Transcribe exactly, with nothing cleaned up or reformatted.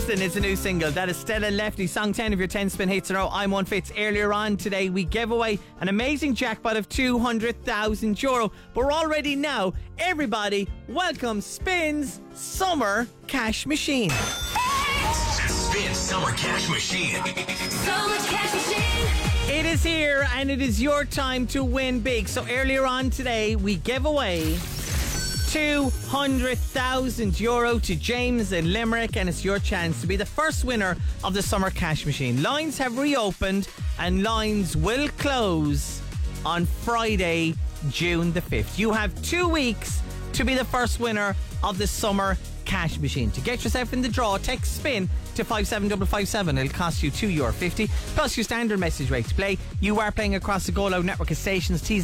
Boston is a new single. That is Stella Lefty, song ten of your ten spin hits in a row. I'm One Fitz. Earlier on today, we gave away an amazing jackpot of two hundred thousand euro. But we're all ready now. Everybody, welcome Spin's Summer Cash Machine. Spin Summer Cash Machine. Summer Cash Machine. It is here and it is your time to win big. So earlier on today, we gave away two hundred thousand euro to James in Limerick, and it's your chance to be the first winner of the Summer Cash Machine. Lines have reopened and lines will close on Friday, June the fifth. You have two weeks to be the first winner of the Summer Cash Machine. To get yourself in the draw, text SPIN to five seven five five seven. It'll cost you two euro fifty plus your standard message rate to play. You are playing across the Go Loud network of stations. T's